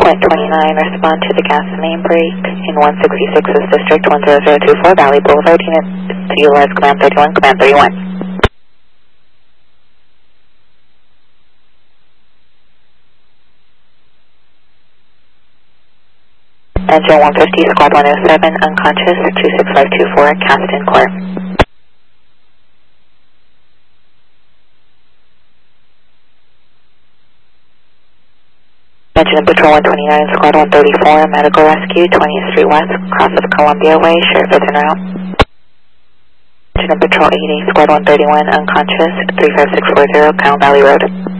Point 29, respond to the gas main break in 166's District 10024 Valley Boulevard. Unit to utilize Command 31, Command 31. Engine 150, Squad 107, unconscious, 26524, Caston Court. Engine Patrol 129, Squad 134, Medical Rescue, 20th Street West, cross of Columbia Way, share goods en route. Engine Patrol 80, Squad 131, unconscious, 35640, Cow Valley Road.